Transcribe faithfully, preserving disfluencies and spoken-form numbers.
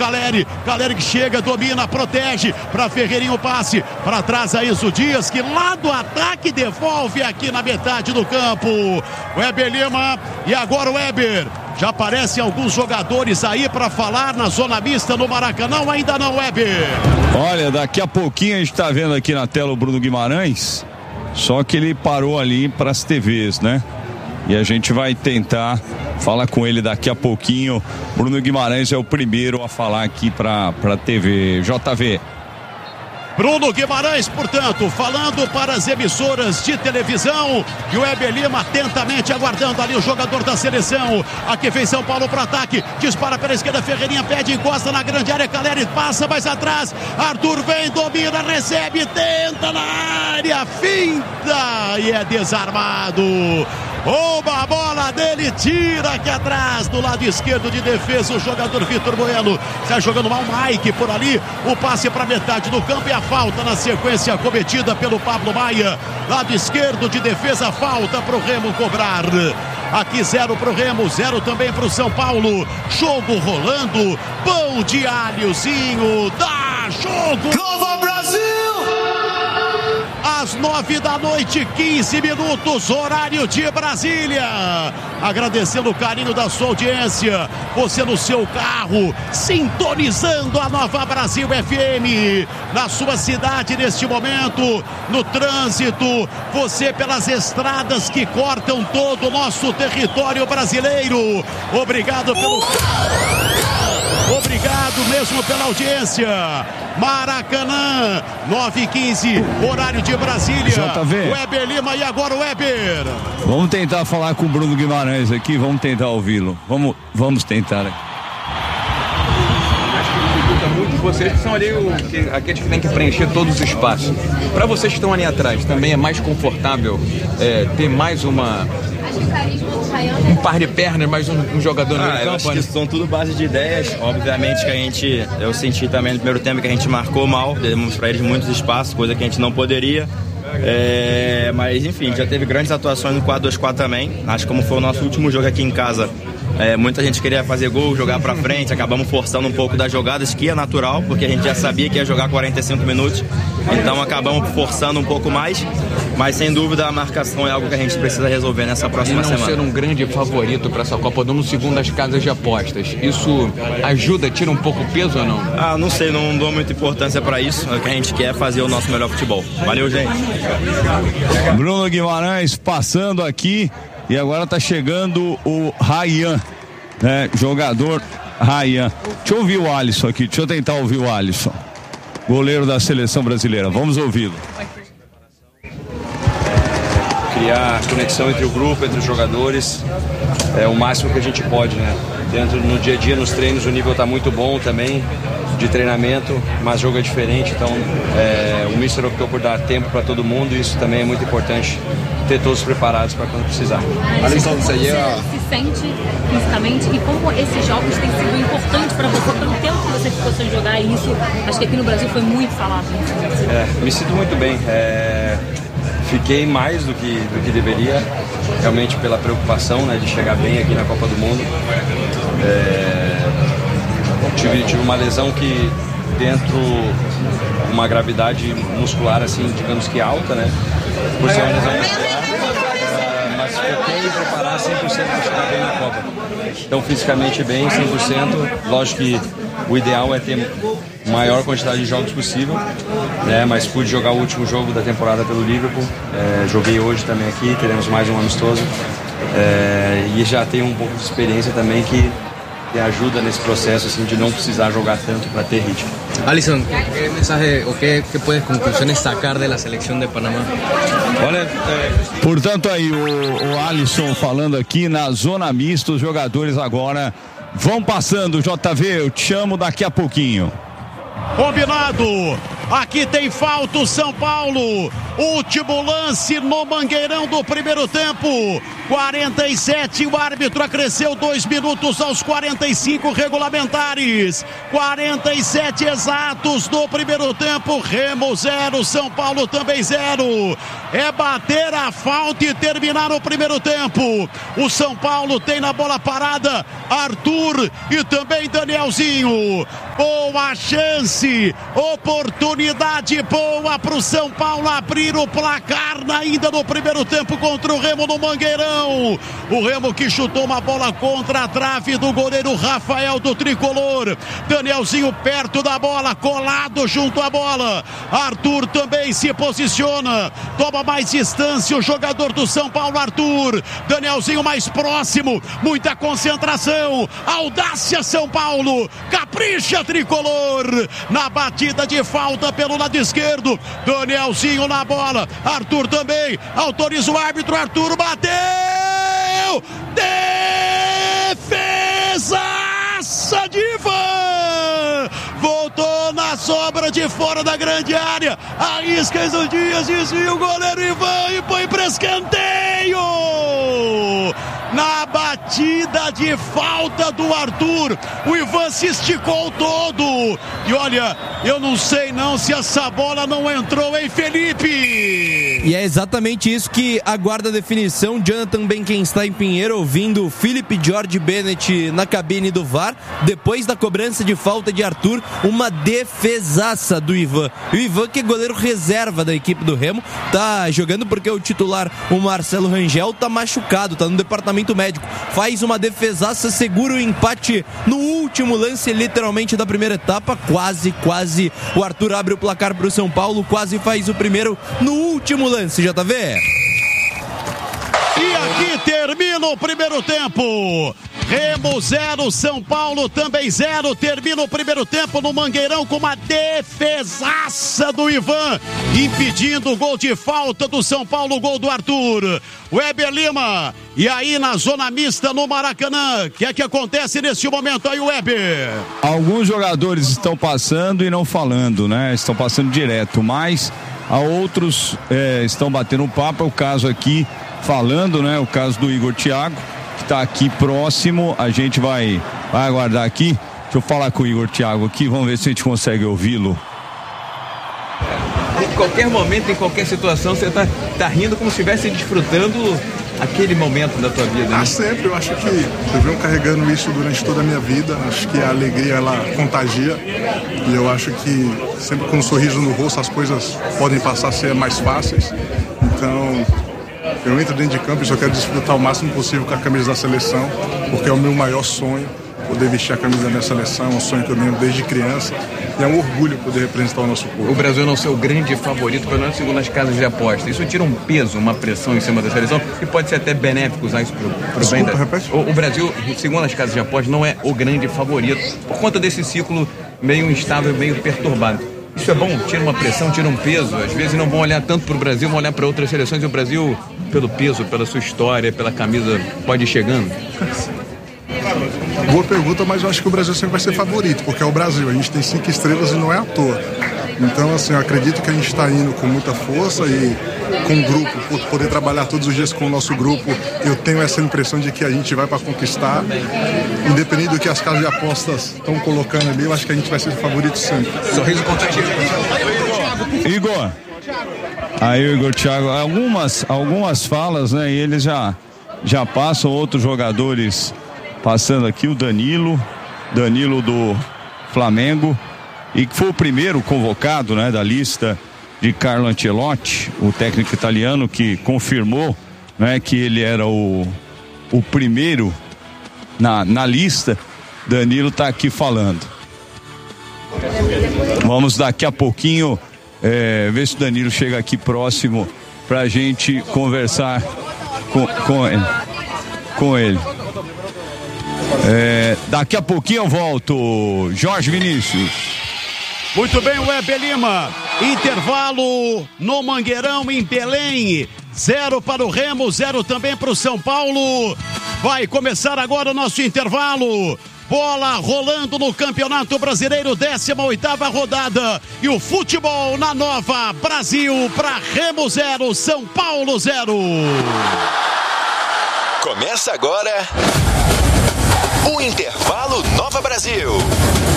Caleri. Caleri que chega, domina, protege. Para Ferreirinho o passe. Para trás a Enzo Dias, que lá do ataque devolve aqui na metade do campo. Weber Lima e agora o Weber. Já aparecem alguns jogadores aí para falar na zona mista no Maracanã, ainda não, Weber? Olha, daqui a pouquinho a gente está vendo aqui na tela o Bruno Guimarães, só que ele parou ali para as T Vs, né? E a gente vai tentar falar com ele daqui a pouquinho. Bruno Guimarães é o primeiro a falar aqui para a T V J V. Bruno Guimarães, portanto, falando para as emissoras de televisão, e o Weber Lima atentamente aguardando ali o jogador da seleção. Aqui vem São Paulo para ataque, dispara pela esquerda, Ferreirinha pede, encosta na grande área, Caleri passa mais atrás, Arthur vem, domina, recebe, tenta na área, finta e é desarmado. Uma bola dele, tira aqui atrás, do lado esquerdo de defesa, o jogador Vitor Bueno. Está jogando mal Mike por ali. O passe para metade do campo e a falta na sequência cometida pelo Pablo Maia. Lado esquerdo de defesa, falta para o Remo cobrar. Aqui zero para o Remo, zero também para o São Paulo. Jogo rolando, pão de alhozinho, dá jogo. Nova Brasil! Às nove da noite, quinze minutos, horário de Brasília. Agradecendo o carinho da sua audiência. Você no seu carro, sintonizando a Nova Brasil F M. Na sua cidade neste momento, no trânsito. Você pelas estradas que cortam todo o nosso território brasileiro. Obrigado pelo... Obrigado mesmo pela audiência. Maracanã, nove e quinze, horário de Brasília. J V. Weber Lima e agora o Weber. Vamos tentar falar com o Bruno Guimarães aqui, vamos tentar ouvi-lo. Vamos, vamos tentar. Muito vocês que são ali o, que, aqueles que têm que preencher todos os espaços. Para vocês que estão ali atrás, também é mais confortável é, ter mais uma um par de pernas, mais um, um jogador no ah, meio eu campo? Acho que são tudo base de ideias. Obviamente que a gente, eu senti também no primeiro tempo que a gente marcou mal, demos para eles muitos espaços, coisa que a gente não poderia. É, mas enfim, já teve grandes atuações no quatro dois quatro também. Acho que como foi o nosso último jogo aqui em casa, é, muita gente queria fazer gol, jogar pra frente, acabamos forçando um pouco das jogadas, que é natural, porque a gente já sabia que ia jogar quarenta e cinco minutos, então acabamos forçando um pouco mais, mas sem dúvida a marcação é algo que a gente precisa resolver nessa próxima semana. E não semana. Ser um grande favorito para essa Copa do Mundo segundo as casas de apostas, isso ajuda, tira um pouco o peso ou não? Ah, não sei, não dou muita importância para isso, o que a gente quer é fazer o nosso melhor futebol. Valeu, gente. Bruno Guimarães passando aqui. E agora tá chegando o Ryan, né? Jogador Ryan. Deixa eu ouvir o Alisson aqui, deixa eu tentar ouvir o Alisson, goleiro da seleção brasileira. Vamos ouvi-lo. Criar conexão entre o grupo, entre os jogadores, é o máximo que a gente pode, né? Dentro, no dia a dia, nos treinos, o nível tá muito bom também, de treinamento, mas jogo é diferente, então é, o Mister optou por dar tempo para todo mundo e isso também é muito importante, ter todos preparados para quando precisar. Alisson, você se sente fisicamente e como esses jogos têm sido importantes para você pelo tempo que você ficou sem jogar, e isso acho que aqui no Brasil foi muito falado. É, me sinto muito bem, é, fiquei mais do que, do que deveria, realmente pela preocupação, né, de chegar bem aqui na Copa do Mundo. É, tive, tive uma lesão que dentro, uma gravidade muscular assim, digamos que alta, né, por ser uma lesão muscular, mas foquei em preparar cem por cento para chegar bem na Copa. Então fisicamente bem, cem por cento, lógico que o ideal é ter maior quantidade de jogos possível, né, mas pude jogar o último jogo da temporada pelo Liverpool, é, joguei hoje também aqui, teremos mais um amistoso, é, e já tenho um pouco de experiência também que que ajuda nesse processo assim, de não precisar jogar tanto para ter ritmo. Alisson, ¿qué mensaje o qué, qué puedes conclusiones sacar de la selección de Panamá? Olha, é... portanto aí o, o Alisson falando aqui na zona mista, os jogadores agora vão passando. J V, eu te chamo daqui a pouquinho. Combinado. Aqui tem falta o São Paulo. Último lance no Mangueirão do primeiro tempo. quarenta e sete, o árbitro acresceu dois minutos aos quarenta e cinco regulamentares. quarenta e sete exatos do primeiro tempo. Remo zero, São Paulo também zero. É bater a falta e terminar o primeiro tempo. O São Paulo tem na bola parada Arthur e também Danielzinho. boa chance, oportunidade boa para o São Paulo abrir o placar ainda no primeiro tempo contra o Remo no Mangueirão. O Remo que chutou uma bola contra a trave do goleiro Rafael do Tricolor. Danielzinho perto da bola, colado junto à bola. Arthur também se posiciona, toma mais distância o jogador do São Paulo, Arthur. Danielzinho mais próximo, muita concentração, audácia São Paulo, capricha Tricolor, na batida de falta pelo lado esquerdo. Danielzinho na bola, Arthur também, autoriza o árbitro, Arthur bateu, defesaça de Ivan, voltou na sobra de fora da grande área, arrisca Enzo Dias, desvia o goleiro Ivan e põe para escanteio. Na batida de falta do Arthur, o Ivan se esticou todo. E olha, eu não sei não se essa bola não entrou, hein, Felipe? E é exatamente isso que aguarda a definição. Jonathan Benkenstein Pinheiro ouvindo Felipe George Bennett na cabine do V A R. Depois da cobrança de falta de Arthur, uma defesaça do Ivan. E o Ivan, que é goleiro reserva da equipe do Remo, tá jogando porque o titular, o Marcelo Rangel, tá machucado, tá no departamento médico. Faz uma defesaça, segura o empate no último lance, literalmente, da primeira etapa. Quase, quase o Arthur abre o placar pro São Paulo, quase faz o primeiro no último lance, J V. E aqui termina o primeiro tempo. Remo zero, São Paulo também zero. Termina o primeiro tempo no Mangueirão com uma defesaça do Ivan, impedindo o gol de falta do São Paulo, o gol do Arthur. Weber Lima, e aí na zona mista no Maracanã, o que é que acontece nesse momento aí, Weber? Alguns jogadores estão passando e não falando, né? Estão passando direto, mas a outros é, estão batendo um papo. É o caso aqui, falando, né? O caso do Igor Thiago, que está aqui próximo. A gente vai, vai aguardar aqui. Deixa eu falar com o Igor Thiago aqui, vamos ver se a gente consegue ouvi-lo. Em qualquer momento, em qualquer situação, você tá, tá rindo como se estivesse desfrutando aquele momento da tua vida, né? Ah, sempre. Eu acho que eu venho carregando isso durante toda a minha vida. Acho que a alegria, ela contagia. E eu acho que sempre com um sorriso no rosto as coisas podem passar a ser mais fáceis. Então, eu entro dentro de campo e só quero desfrutar o máximo possível com a camisa da seleção, porque é o meu maior sonho, poder vestir a camisa da minha seleção. É um sonho que eu lembro desde criança. E é um orgulho poder representar o nosso povo. O Brasil não ser o grande favorito, pelo menos segundo as casas de aposta. Isso tira um peso, uma pressão em cima da seleção, e pode ser até benéfico usar isso para o bem da... O, o Brasil, segundo as casas de aposta, não é o grande favorito, por conta desse ciclo meio instável, meio perturbado. Isso é bom, tira uma pressão, tira um peso. Às vezes não vão olhar tanto para o Brasil, vão olhar para outras seleções, e o Brasil, pelo peso, pela sua história, pela camisa, pode ir chegando. Boa pergunta, mas eu acho que o Brasil sempre vai ser favorito, porque é o Brasil, a gente tem cinco estrelas e não é à toa. Então, assim, eu acredito que a gente está indo com muita força e com o grupo, por poder trabalhar todos os dias com o nosso grupo, eu tenho essa impressão de que a gente vai para conquistar, independente do que as casas de apostas estão colocando ali, eu acho que a gente vai ser favorito sempre. Sorriso contativo. Igor, aí o Igor Thiago, algumas, algumas falas, né, e eles já, já passam, outros jogadores passando aqui, o Danilo, Danilo do Flamengo, e que foi o primeiro convocado, né, da lista de Carlo Ancelotti, o técnico italiano, que confirmou, né, que ele era o, o primeiro na, na lista. Danilo está aqui falando. Vamos daqui a pouquinho é, ver se o Danilo chega aqui próximo para a gente conversar com, com ele. Com ele. É, daqui a pouquinho eu volto, Jorge Vinícius. Muito bem, Weber Lima. Intervalo no Mangueirão, em Belém. Zero para o Remo, zero também para o São Paulo. Vai começar agora o nosso intervalo. Bola rolando no Campeonato Brasileiro, décima oitava rodada. E o futebol na Nova Brasil, para Remo zero, São Paulo zero. Começa agora o Intervalo Nova Brasil.